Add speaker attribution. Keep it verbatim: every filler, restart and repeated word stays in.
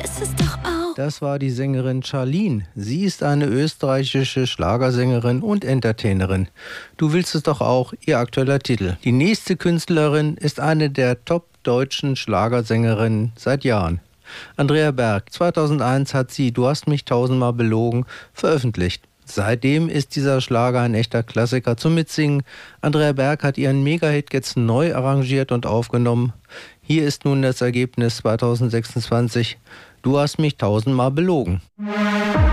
Speaker 1: ist es doch auch.
Speaker 2: Das war die Sängerin Charlene. Sie ist eine österreichische Schlagersängerin und Entertainerin. Du willst es doch auch, ihr aktueller Titel. Die nächste Künstlerin ist eine der top-deutschen Schlagersängerinnen seit Jahren. Andrea Berg. zweitausendeins hat sie Du hast mich tausendmal belogen veröffentlicht. Seitdem ist dieser Schlager ein echter Klassiker zum Mitsingen. Andrea Berg hat ihren Mega-Hit jetzt neu arrangiert und aufgenommen. Hier ist nun das Ergebnis zweitausendsechsundzwanzig. Du hast mich tausendmal belogen.